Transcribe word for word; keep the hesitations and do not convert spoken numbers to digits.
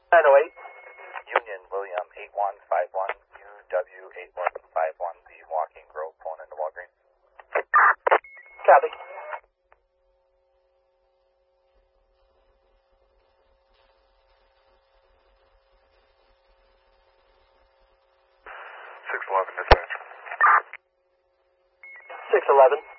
nine oh eight. Union William eight one five one, U W eight one five one, the Walking Grove phone into Walgreens. Copy. six eleven dispatch. six eleven.